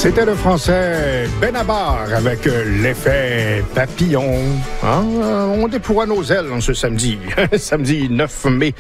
C'était le français Benabar avec l'effet papillon. Hein? On déploie nos ailes en ce samedi, samedi 9 mai.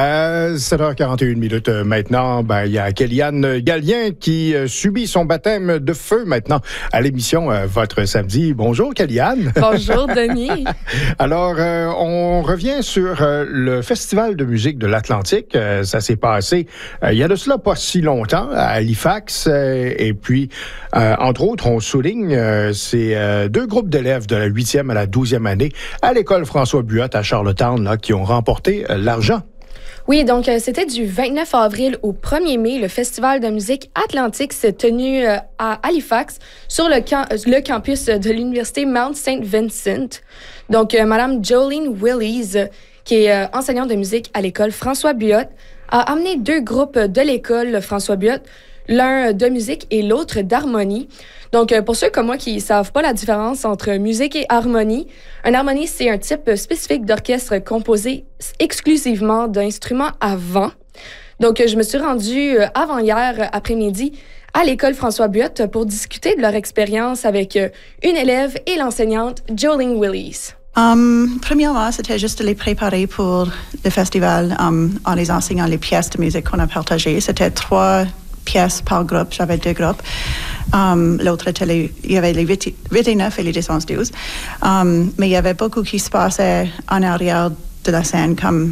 7h41 maintenant, il y a Kéliane Gallien qui subit son baptême de feu maintenant à l'émission Votre Samedi. Bonjour Kéliane. Bonjour Denis. Alors, on revient sur le Festival de musique de l'Atlantique. Ça s'est passé il y a de cela pas si longtemps à Halifax. Et puis, entre autres, on souligne ces deux groupes d'élèves de la 8e à la 12e année à l'école François Buot à Charlottetown là, qui ont remporté l'argent. Oui, donc c'était du 29 avril au 1er mai. Le Festival de musique Atlantique s'est tenu à Halifax sur le campus de l'Université Mount St. Vincent. Donc, Madame Jolene Willis, qui est enseignante de musique à l'école François Buot, a amené deux groupes de l'école François Buot, l'un de musique et l'autre d'harmonie. Donc, pour ceux comme moi qui ne savent pas la différence entre musique et harmonie, une harmonie, c'est un type spécifique d'orchestre composé exclusivement d'instruments à vent. Donc, je me suis rendue avant-hier après-midi à l'école François Buot pour discuter de leur expérience avec une élève et l'enseignante Jolene Willis. Premièrement, c'était juste de les préparer pour le festival en les enseignant les pièces de musique qu'on a partagées. C'était 3 pièces par groupe. J'avais 2 groupes. L'autre était il y avait les 8 et 9 et les 10, 11, 12. Mais il y avait beaucoup qui se passait en arrière de la scène. Comme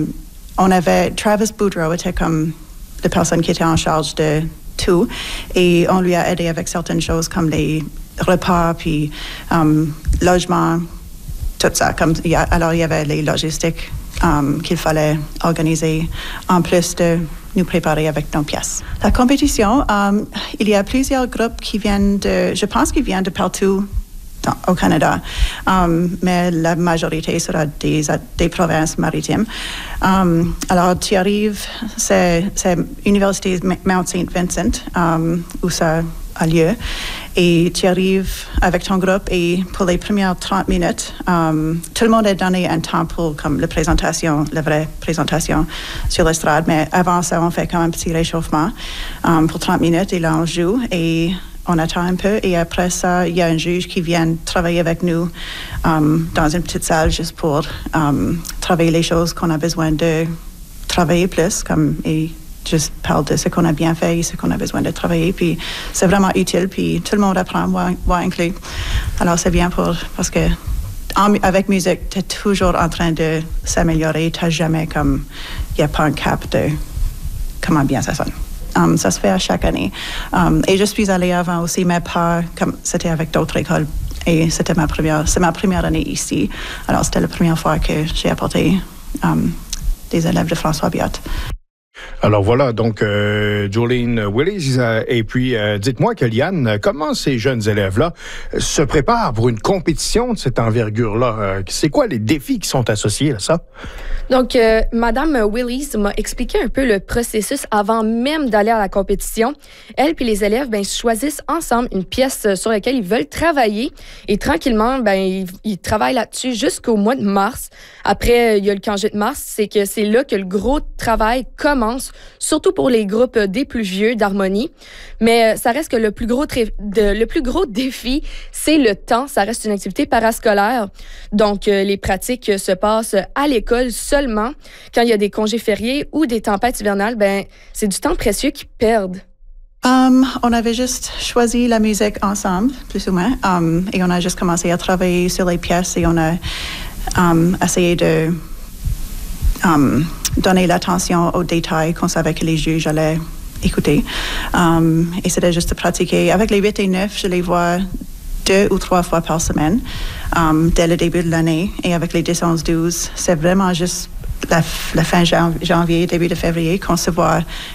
on avait Travis Boudreau était comme la personne qui était en charge de tout et on lui a aidé avec certaines choses comme les repas puis logement, tout ça. Alors il y avait les logistiques qu'il fallait organiser en plus de nous préparer avec nos pièces. La compétition, il y a plusieurs groupes qui viennent je pense qu'ils viennent de partout au Canada, mais la majorité sera des provinces maritimes. Alors, tu arrives, c'est l'Université Mount St. Vincent, où ça a lieu, et tu arrives avec ton groupe et pour les premières 30 minutes, tout le monde est donné un temps pour comme la vraie présentation sur l'estrade, mais avant ça, on fait comme un petit réchauffement pour 30 minutes et là, on joue et on attend un peu et après ça, il y a un juge qui vient travailler avec nous dans une petite salle juste pour travailler les choses qu'on a besoin de travailler plus et juste parle de ce qu'on a bien fait et ce qu'on a besoin de travailler. Puis c'est vraiment utile, puis tout le monde apprend, moi inclus. Alors c'est bien parce que avec musique, tu es toujours en train de s'améliorer. Tu n'as jamais il n'y a pas un cap de comment bien ça sonne. Ça se fait à chaque année. Et je suis allée avant aussi, mais pas comme c'était avec d'autres écoles. Et c'est ma première année ici. Alors, c'était la première fois que j'ai apporté des élèves de François Buot. Alors voilà, donc Jolene Willis. Et puis, dites-moi, Kéliane, comment ces jeunes élèves-là se préparent pour une compétition de cette envergure-là? C'est quoi les défis qui sont associés à ça? Donc, Madame Willis m'a expliqué un peu le processus avant même d'aller à la compétition. Elle puis les élèves, choisissent ensemble une pièce sur laquelle ils veulent travailler et tranquillement, ils travaillent là-dessus jusqu'au mois de mars. Après, il y a le congé de mars, c'est là que le gros travail commence, surtout pour les groupes des plus vieux d'harmonie. Mais ça reste que le plus gros défi, c'est le temps. Ça reste une activité parascolaire. Donc, les pratiques se passent à l'école seulement quand il y a des congés fériés ou des tempêtes hivernales. C'est du temps précieux qu'ils perdent. On avait juste choisi la musique ensemble, plus ou moins, et on a juste commencé à travailler sur les pièces et on a essayé de donner l'attention aux détails qu'on savait que les juges allaient écouter. Et c'était juste de pratiquer. Avec les 8 et 9, je les vois 2 ou 3 fois par semaine dès le début de l'année. Et avec les 10, 11, 12, c'est vraiment juste la fin janvier, début de février qu'on se voit